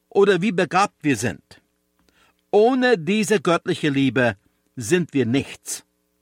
oder wie begabt wir sind. Ohne diese göttliche Liebe sind wir nichts.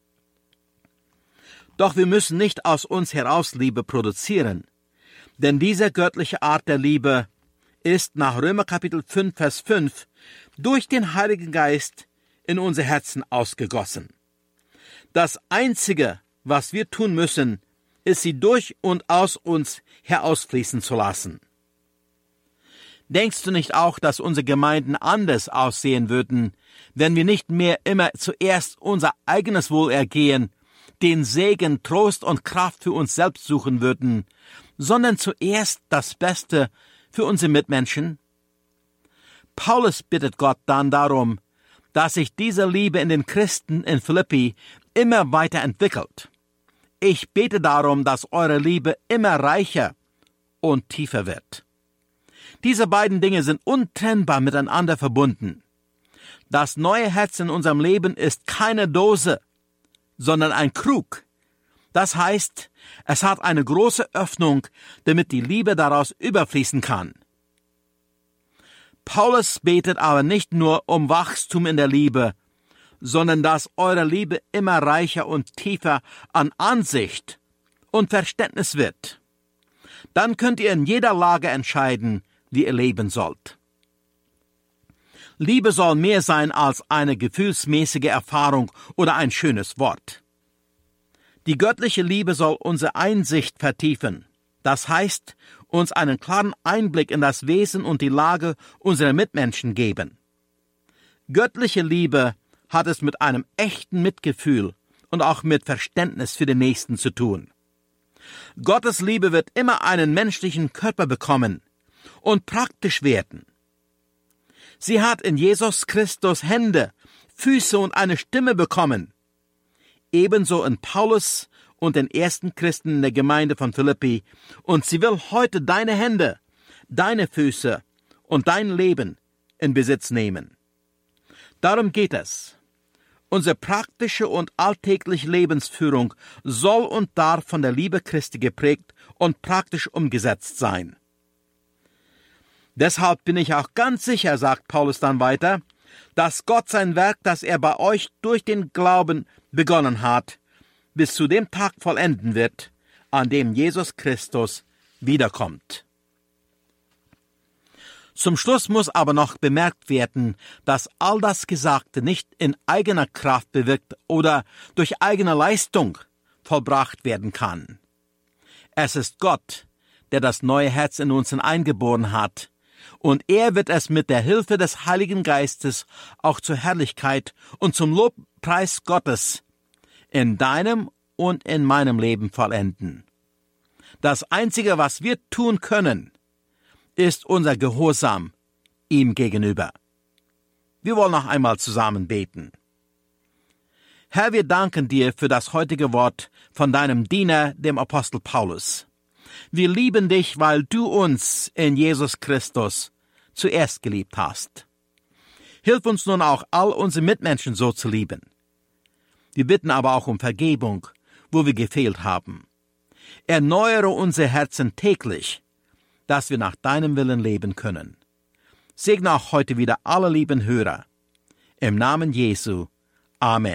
Doch wir müssen nicht aus uns heraus Liebe produzieren, denn diese göttliche Art der Liebe ist nach Römer Kapitel 5, Vers 5 durch den Heiligen Geist in unser Herzen ausgegossen. Das Einzige, was wir tun müssen, ist, sie durch und aus uns herausfließen zu lassen. Denkst du nicht auch, dass unsere Gemeinden anders aussehen würden, wenn wir nicht mehr immer zuerst unser eigenes Wohlergehen, den Segen, Trost und Kraft für uns selbst suchen würden, sondern zuerst das Beste für unsere Mitmenschen? Paulus bittet Gott dann darum, dass sich diese Liebe in den Christen in Philippi immer weiter entwickelt. Ich bete darum, dass eure Liebe immer reicher und tiefer wird. Diese beiden Dinge sind untrennbar miteinander verbunden. Das neue Herz in unserem Leben ist keine Dose, sondern ein Krug. Das heißt, es hat eine große Öffnung, damit die Liebe daraus überfließen kann. Paulus betet aber nicht nur um Wachstum in der Liebe, sondern dass eure Liebe immer reicher und tiefer an Ansicht und Verständnis wird. Dann könnt ihr in jeder Lage entscheiden, wie ihr leben sollt. Liebe soll mehr sein als eine gefühlsmäßige Erfahrung oder ein schönes Wort. Die göttliche Liebe soll unsere Einsicht vertiefen. Das heißt, uns einen klaren Einblick in das Wesen und die Lage unserer Mitmenschen geben. Göttliche Liebe hat es mit einem echten Mitgefühl und auch mit Verständnis für den Nächsten zu tun. Gottes Liebe wird immer einen menschlichen Körper bekommen und praktisch werden. Sie hat in Jesus Christus Hände, Füße und eine Stimme bekommen. Ebenso in Paulus und den ersten Christen in der Gemeinde von Philippi. Und sie will heute deine Hände, deine Füße und dein Leben in Besitz nehmen. Darum geht es. Unsere praktische und alltägliche Lebensführung soll und darf von der Liebe Christi geprägt und praktisch umgesetzt sein. Deshalb bin ich auch ganz sicher, sagt Paulus dann weiter, dass Gott sein Werk, das er bei euch durch den Glauben begonnen hat, bis zu dem Tag vollenden wird, an dem Jesus Christus wiederkommt. Zum Schluss muss aber noch bemerkt werden, dass all das Gesagte nicht in eigener Kraft bewirkt oder durch eigene Leistung vollbracht werden kann. Es ist Gott, der das neue Herz in uns eingeboren hat, und er wird es mit der Hilfe des Heiligen Geistes auch zur Herrlichkeit und zum Lobpreis Gottes in deinem und in meinem Leben vollenden. Das Einzige, was wir tun können, ist unser Gehorsam ihm gegenüber. Wir wollen noch einmal zusammen beten. Herr, wir danken dir für das heutige Wort von deinem Diener, dem Apostel Paulus. Wir lieben dich, weil du uns in Jesus Christus zuerst geliebt hast. Hilf uns nun auch, all unsere Mitmenschen so zu lieben. Wir bitten aber auch um Vergebung, wo wir gefehlt haben. Erneuere unsere Herzen täglich, dass wir nach deinem Willen leben können. Segne auch heute wieder alle lieben Hörer. Im Namen Jesu. Amen.